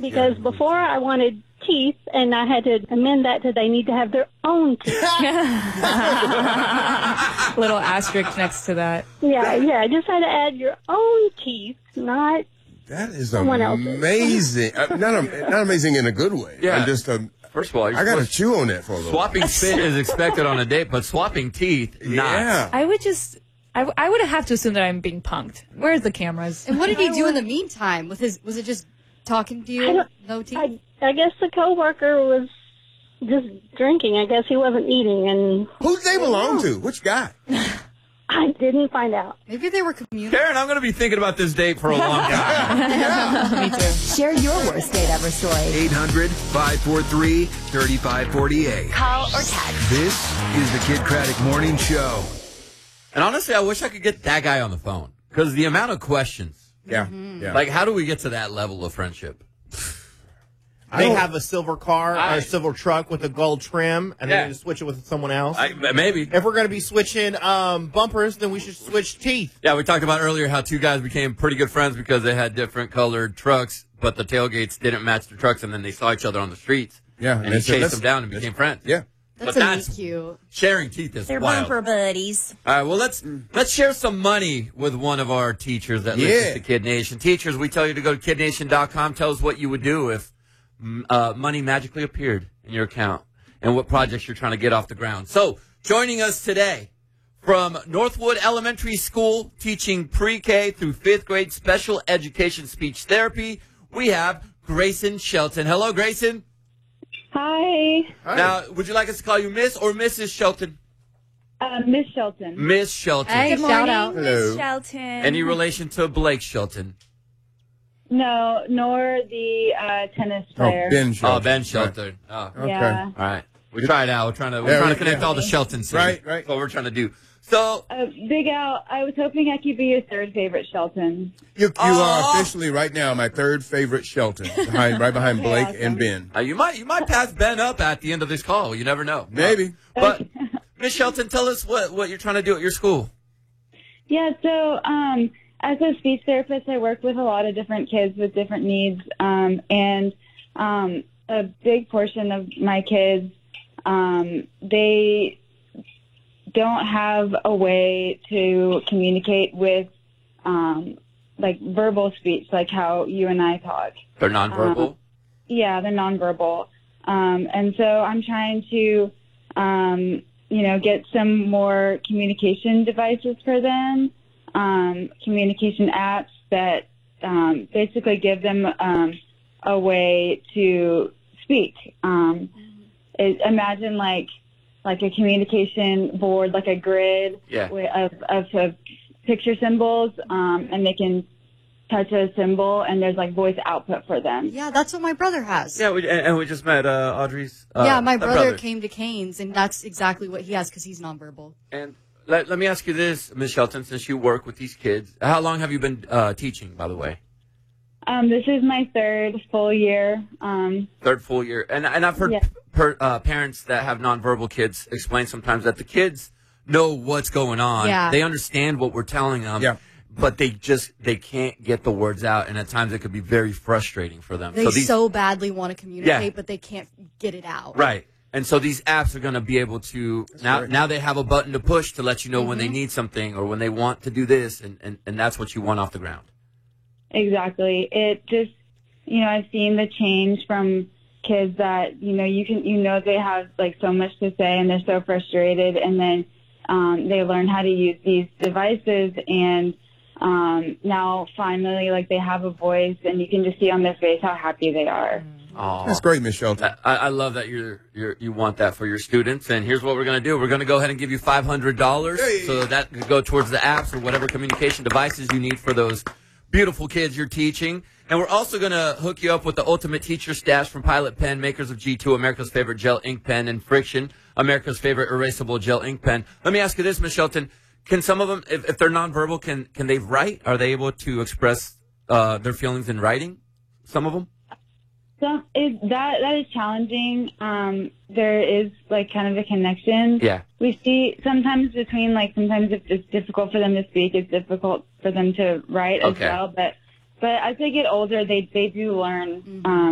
because before I wanted teeth, and I had to amend that to they need to have their own teeth. Little asterisk next to that. Yeah. I just had to add your own teeth, not That is someone else's. amazing. Not amazing in a good way. Yeah. Just First of all, I got to chew on that for a little. Swapping spit is expected on a date, but swapping teeth, not. Yeah. I would have to assume that I'm being punked. Where's the cameras? And what did he do in the meantime? Was it just talking to you? No teeth? I guess the coworker was just drinking. I guess he wasn't eating. And Who did they belong to? Which guy? I didn't find out. Maybe they were communicating. Karen, I'm going to be thinking about this date for a long time. Me too. Share your worst date ever story. 800-543-3548. Call or text. This is the Kid Craddock Morning Show. And honestly, I wish I could get that guy on the phone. Because the amount of questions. Yeah. Like, how do we get to that level of friendship? They have a silver car or a silver truck with a gold trim, and then you just switch it with someone else. Maybe. If we're going to be switching bumpers, then we should switch teeth. Yeah, we talked about earlier how two guys became pretty good friends because they had different colored trucks, but the tailgates didn't match the trucks, and then they saw each other on the streets. Yeah. And he chased them down and became friends. Yeah. That's cute. Sharing teeth is They're wild. bumper buddies. All right, well, let's share some money with one of our teachers that listens to Kid Nation. Teachers, we tell you to go to kidnation.com. Tell us what you would do if money magically appeared in your account and what projects you're trying to get off the ground. So, joining us today from Northwood Elementary School, teaching pre-K through 5th grade special education speech therapy, we have Grayson Shelton. Hello, Grayson. Hi. Now, would you like us to call you Miss or Mrs. Shelton? Miss Shelton. Miss Shelton. Hey, shout out. Miss Shelton. Any relation to Blake Shelton? No, nor the tennis player. Ben Shelton. Oh, Ben Shelton. Oh. Okay. Yeah. All right. We tried out. We're trying to connect all the Sheltons here. Right. That's what we're trying to do. So, Big Al, I was hoping I could be your third favorite Shelton. You are officially right now my third favorite Shelton, right behind Blake and Ben. you might pass Ben up at the end of this call. You never know. Maybe. But Miss Shelton, tell us what you're trying to do at your school. Yeah, so as a speech therapist, I work with a lot of different kids with different needs, and a big portion of my kids, they don't have a way to communicate with like verbal speech, like how you and I talk. They're nonverbal? Yeah, they're nonverbal. And so I'm trying to, get some more communication devices for them, communication apps that basically give them a way to speak. Imagine like a communication board, like a grid of picture symbols, and they can touch a symbol, and there's like voice output for them. Yeah, that's what my brother has. Yeah, we just met Audrey's my brother came to Canes, and that's exactly what he has because he's nonverbal. And let me ask you this, Ms. Shelton, since you work with these kids, how long have you been teaching, by the way? This is my third full year. Third full year. And I've heard parents that have nonverbal kids explain sometimes that the kids know what's going on. Yeah. They understand what we're telling them. Yeah. But they can't get the words out, and at times it could be very frustrating for them. They so badly want to communicate, but they can't get it out. Right. And so these apps are going to be able to, now they have a button to push to let you know when they need something or when they want to do this, and that's what you want off the ground. Exactly. It just, I've seen the change from kids that, they have like so much to say and they're so frustrated, and then they learn how to use these devices, and now finally like they have a voice, and you can just see on their face how happy they are. Oh, that's great, Miss Shelton. I love that you want that for your students. And here's what we're going to do. We're going to go ahead and give you $500 so that could go towards the apps or whatever communication devices you need for those beautiful kids you're teaching. And we're also going to hook you up with the Ultimate Teacher Stash from Pilot Pen, makers of G2, America's favorite gel ink pen, and Friction, America's favorite erasable gel ink pen. Let me ask you this, Ms. Shelton. Can some of them, if they're nonverbal, can they write? Are they able to express their feelings in writing, some of them? That is challenging. There is like kind of a connection. Yeah. We see sometimes sometimes if it's difficult for them to speak, it's difficult for them to write as well. But as they get older, they do learn.